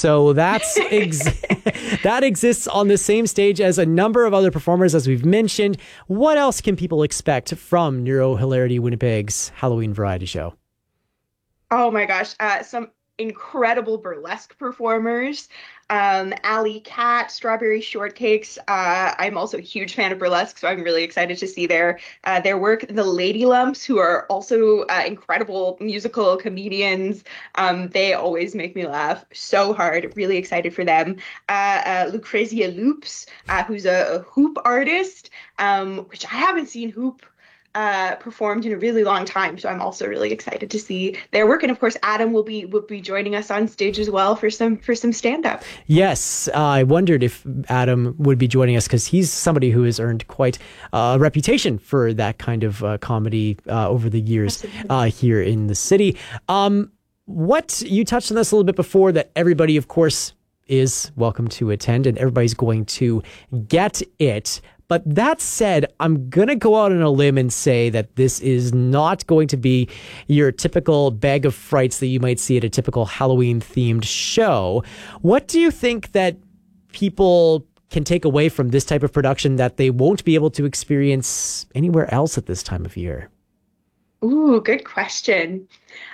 So that's that exists on the same stage as a number of other performers, as we've mentioned. What else can people expect from Neurohilarity Winnipeg's Halloween variety show? Oh my gosh, some incredible burlesque performers. Alley Cat, Strawberry Shortcakes. I'm also a huge fan of burlesque, so I'm really excited to see their work. The Lady Lumps, who are also incredible musical comedians. They always make me laugh so hard. Really excited for them. Lucrezia Loops, who's a hoop artist, which I haven't seen hoop performed in a really long time, so I'm also really excited to see their work. And of course, Adam will be joining us on stage as well for some stand up. Yes, I wondered if Adam would be joining us because he's somebody who has earned quite a reputation for that kind of comedy over the years here in the city. What you touched on this a little bit before, that everybody, of course, is welcome to attend and everybody's going to get it. But that said, I'm going to go out on a limb and say that this is not going to be your typical bag of frights that you might see at a typical Halloween-themed show. What do you think that people can take away from this type of production that they won't be able to experience anywhere else at this time of year? Ooh, good question.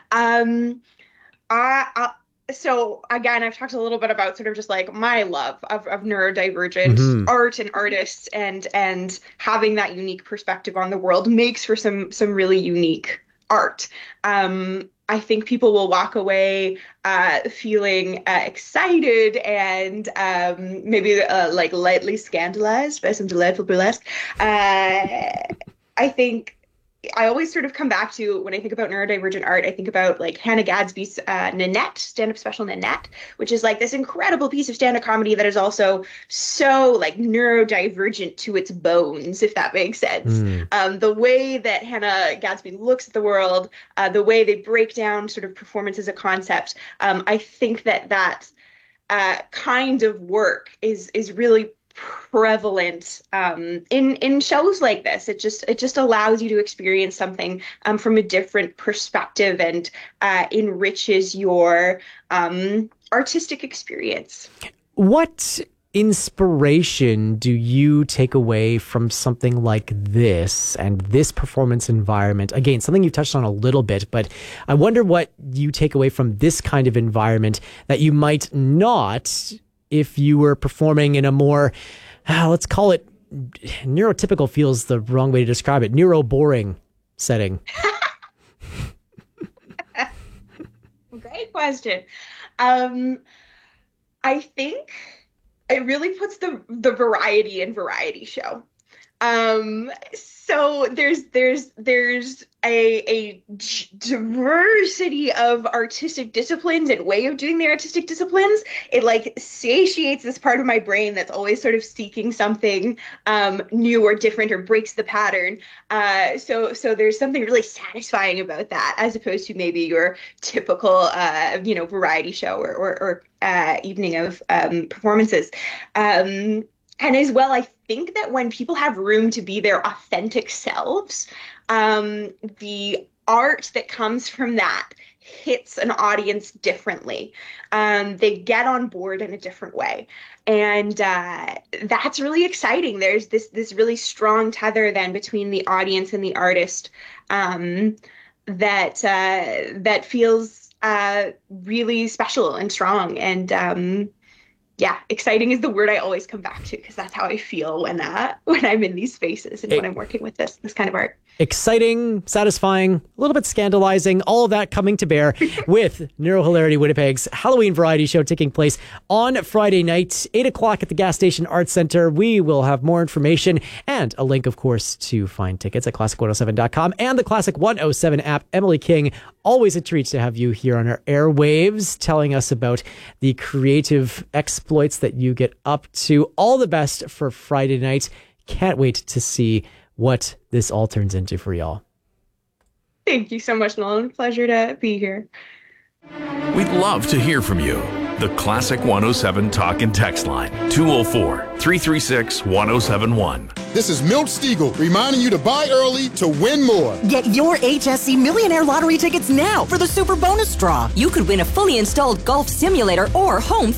So again, I've talked a little bit about sort of just like my love of neurodivergent art and artists, and having that unique perspective on the world makes for some really unique art. I think people will walk away feeling excited and maybe like lightly scandalized by some delightful burlesque. I think I always sort of come back to, when I think about neurodivergent art, I think about like Hannah Gadsby's Nanette, stand-up special Nanette, which is like this incredible piece of stand-up comedy that is also so like neurodivergent to its bones, if that makes sense. The way that Hannah Gadsby looks at the world, the way they break down sort of performance as a concept, I think that kind of work is really prevalent in shows like this. It just allows you to experience something from a different perspective and enriches your artistic experience. What inspiration do you take away from something like this and this performance environment? Again, something you've touched on a little bit, but I wonder what you take away from this kind of environment that you might not if you were performing in a more, let's call it, neurotypical feels the wrong way to describe it, neuro-boring setting. Great question. I think it really puts the variety in variety show. So there's a diversity of artistic disciplines and way of doing their artistic disciplines. It like satiates this part of my brain that's always sort of seeking something new or different or breaks the pattern. So there's something really satisfying about that, as opposed to maybe your typical variety show or evening of performances. And as well, I think that when people have room to be their authentic selves, the art that comes from that hits an audience differently. They get on board in a different way. And that's really exciting. There's this really strong tether then between the audience and the artist that feels really special and strong. And yeah, exciting is the word I always come back to, because that's how I feel when I'm in these spaces and when I'm working with this kind of art. Exciting, satisfying, a little bit scandalizing, all of that coming to bear with Neurohilarity Winnipeg's Halloween variety show taking place on Friday night, 8 o'clock at the Gas Station Arts Center. We will have more information and a link, of course, to find tickets at classic107.com and the Classic 107 app. Emily King, always a treat to have you here on our airwaves, telling us about the creative exploits that you get up to. All the best for Friday night. Can't wait to see what this all turns into for y'all. Thank you so much, Nolan. Pleasure to be here. We'd love to hear from you. The Classic 107 talk and text line, 204-336-1071. This is Milt Stiegel reminding you to buy early to win more. Get your HSC Millionaire Lottery tickets now for the Super Bonus Draw. You could win a fully installed golf simulator or home